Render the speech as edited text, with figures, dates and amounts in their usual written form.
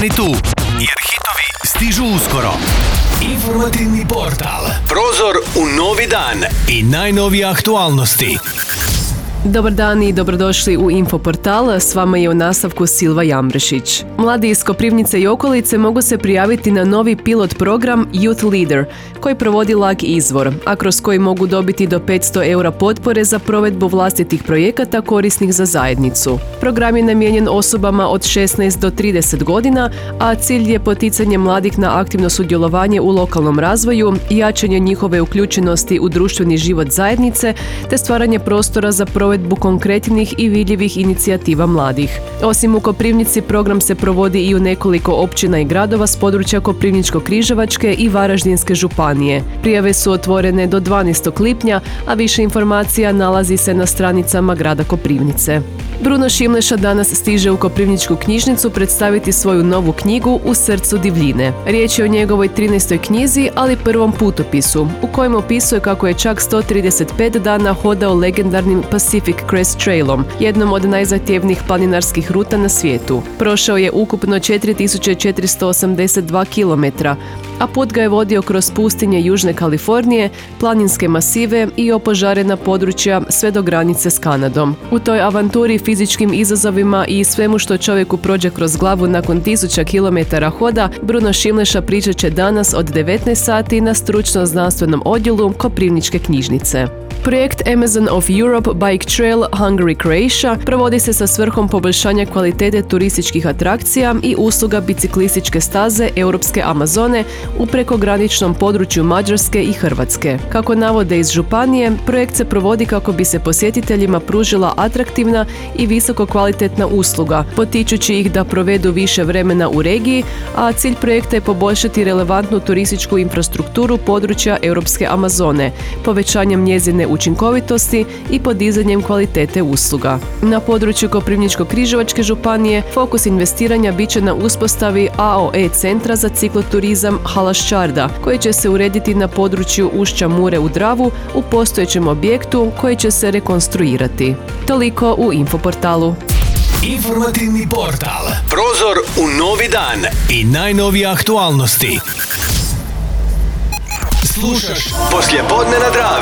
tu, jer hitovi stižu uskoro. Informativni portal. Prozor u novi dan i najnovije aktualnosti. Dobar dan i dobrodošli u Infoportal, s vama je u nastavku Silva Jambrešić. Mladi iz Koprivnice i okolice mogu se prijaviti na novi pilot program Youth Leader, koji provodi Lag Izvor, a kroz koji mogu dobiti do 500 eura potpore za provedbu vlastitih projekata korisnih za zajednicu. Program je namijenjen osobama od 16 do 30 godina, a cilj je poticanje mladih na aktivno sudjelovanje u lokalnom razvoju, jačanje njihove uključenosti u društveni život zajednice, te stvaranje prostora za provedbu konkretnih i vidljivih inicijativa mladih. Osim u Koprivnici, program se provodi i u nekoliko općina i gradova s područja Koprivničko-križevačke i Varaždinske županije. Prijave su otvorene do 12. lipnja, a više informacija nalazi se na stranicama grada Koprivnice. Bruno Šimleša danas stiže u Koprivničku knjižnicu predstaviti svoju novu knjigu U srcu divljine. Riječ je o njegovoj 13. knjizi, ali prvom putopisu, u kojem opisuje kako je čak 135 dana hodao legendarnim Pacific Crest Trailom, jednom od najzahtjevnijih planinarskih ruta na svijetu. Prošao je ukupno 4482 km, a put ga je vodio kroz pustinje Južne Kalifornije, planinske masive i opožarena područja sve do granice s Kanadom. U toj avanturi, fizičkim izazovima i svemu što čovjeku prođe kroz glavu nakon 1000 km hoda, Bruno Šimleša pričat će danas od 19 sati na stručno-znanstvenom odjelu Koprivničke knjižnice. Projekt Amazon of Europe Bike Trail Hungary Croatia provodi se sa svrhom poboljšanja kvalitete turističkih atrakcija i usluga biciklističke staze Europske Amazone u prekograničnom području Mađarske i Hrvatske. Kako navode iz županije, projekt se provodi kako bi se posjetiteljima pružila atraktivna i visoko kvalitetna usluga, potičući ih da provedu više vremena u regiji, a cilj projekta je poboljšati relevantnu turističku infrastrukturu područja Europske Amazone, povećanjem njezine učinkovitosti i podizanjem kvalitete usluga. Na području Koprivničko-križevačke županije fokus investiranja bit će na uspostavi AOE centra za cikloturizam Halaščarda, koji će se urediti na području ušća Mure u Dravu u postojećem objektu koji će se rekonstruirati. Toliko u Infoportalu. Informativni portal. Prozor u novi dan i najnovije aktualnosti. Slušaš Poslijepodne na Dravi.